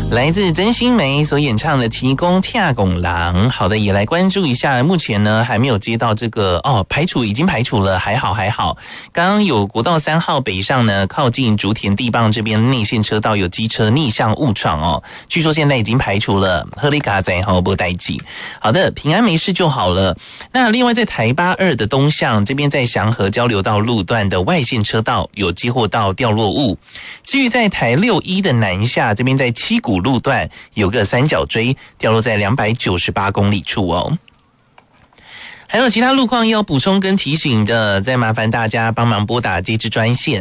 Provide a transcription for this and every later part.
来自曾心梅所演唱的《提供跳拱廊》。好的，也来关注一下，目前呢还没有接到这个已经排除了，还好。刚刚有国道3号北上呢，靠近竹田地磅这边内线车道有机车逆向误闯哦，据说现在已经排除了，喝力嘎仔好不待机。好的，平安没事就好了。那另外在台8-2的东向这边，在祥和交流道路段的外线车道有接获到掉落物。至于在台6-1的南下这边，在七股路段有个三角锥掉落在298公里处哦。还有其他路况要补充跟提醒的，再麻烦大家帮忙拨打这支专线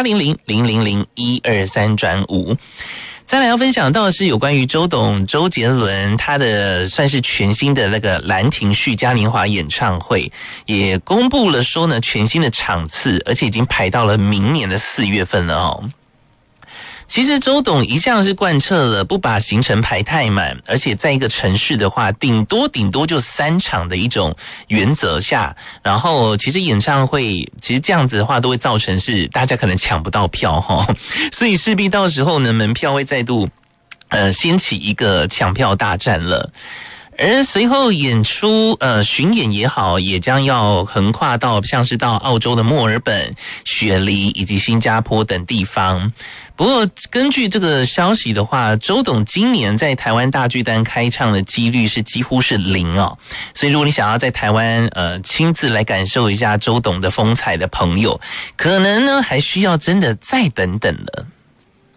0800-000-123-5。再来要分享到的是有关于周杰伦他的算是全新的那个兰亭序嘉年华演唱会，也公布了说呢全新的场次，而且已经排到了明年的4月份了哦。其实周董一向是贯彻了不把行程排太满，而且在一个城市的话顶多就3场的一种原则下，然后其实演唱会其实这样子的话都会造成是大家可能抢不到票齁，所以势必到时候呢门票会再度掀起一个抢票大战了。而随后演出巡演也好，也将要横跨到像是到澳洲的墨尔本、雪梨以及新加坡等地方。不过根据这个消息的话，周董今年在台湾大巨蛋开唱的几率是几乎是0哦。所以如果你想要在台湾亲自来感受一下周董的风采的朋友，可能呢还需要真的再等等了。